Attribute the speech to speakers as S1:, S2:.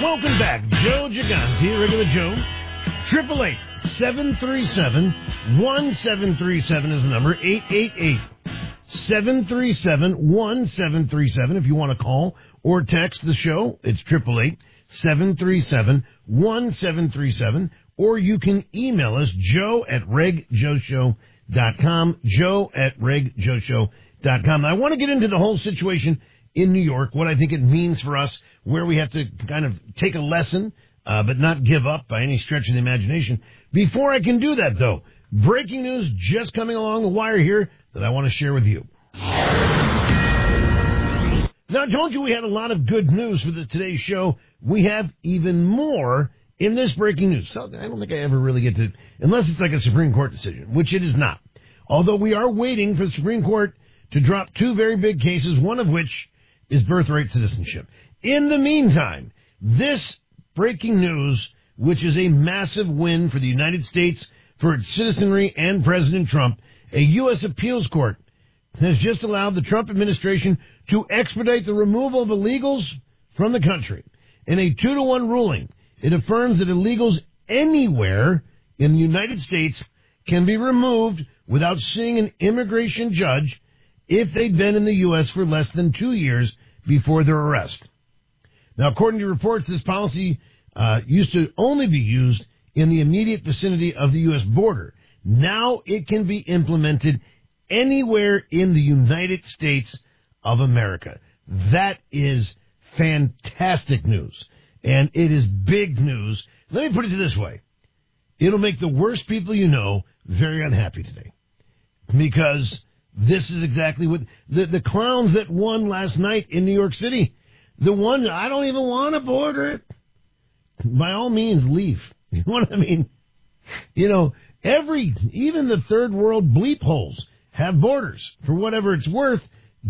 S1: Welcome back. Joe Gigante, Regular Joe. 888-737-1737 is the number. 888-737-1737 if you want to call or text the show. It's 888-737-1737. Or you can email us, joe@regjoeshow.com, joe@regjoeshow.com. I want to get into the whole situation in New York, what I think it means for us, where we have to kind of take a lesson, but not give up by any stretch of the imagination. Before I can do that, though, breaking news just coming along the wire here that I want to share with you. Now, I told you we had a lot of good news for today's show. We have even more in this breaking news. So I don't think I ever really get to, unless it's like a Supreme Court decision, which it is not. Although we are waiting for the Supreme Court to drop two very big cases, one of which is birthright citizenship. In the meantime, this breaking news, which is a massive win for the United States, for its citizenry and President Trump, a U.S. appeals court has just allowed the Trump administration to expedite the removal of illegals from the country. In a 2-1 ruling, it affirms that illegals anywhere in the United States can be removed without seeing an immigration judge if they'd been in the U.S. for less than 2 years before their arrest. Now, according to reports, this policy used to only be used in the immediate vicinity of the U.S. border. Now it can be implemented anywhere in the United States of America. That is fantastic news, and it is big news. Let me put it this way. It'll make the worst people you know very unhappy today, because this is exactly what the clowns that won last night in New York City, the one, I don't even want to border it. By all means, leave. You know what I mean? You know, even the third world bleep holes have borders. For whatever it's worth,